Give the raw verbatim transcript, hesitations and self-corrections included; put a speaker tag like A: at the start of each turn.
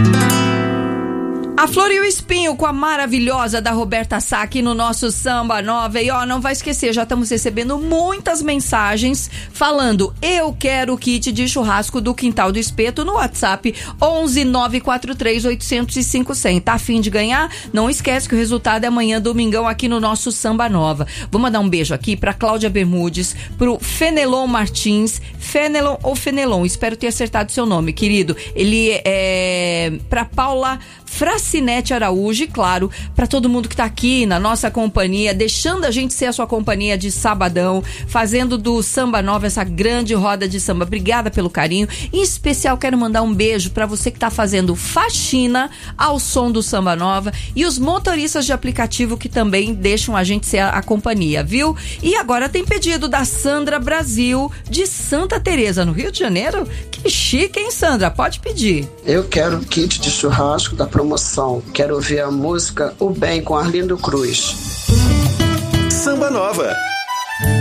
A: A Flor e o Espinho com a maravilhosa da Roberta Sá aqui no nosso Samba Nova. E ó, não vai esquecer, já estamos recebendo muitas mensagens falando: eu quero o kit de churrasco do Quintal do Espeto no WhatsApp onze nove quatro três oito zero zero cinco zero zero. Tá a fim de ganhar? Não esquece que o resultado é amanhã, domingão, aqui no nosso Samba Nova. Vou mandar um beijo aqui pra Cláudia Bermudes, pro Fenelon Martins, Fenelon ou Fenelon, espero ter acertado seu nome, querido. Ele é pra Paula Fracinete Araújo e, claro, para todo mundo que tá aqui na nossa companhia, deixando a gente ser a sua companhia de sabadão, fazendo do Samba Nova essa grande roda de samba. Obrigada pelo carinho. Em especial, quero mandar um beijo para você que tá fazendo faxina ao som do Samba Nova e os motoristas de aplicativo que também deixam a gente ser a, a companhia, viu? E agora tem pedido da Sandra Brasil, de Santa Teresa, no Rio de Janeiro. Que chique, hein, Sandra? Pode pedir.
B: Eu quero o kit de churrasco da promoção. Quero ouvir a música O Bem com Arlindo Cruz.
C: Samba Nova.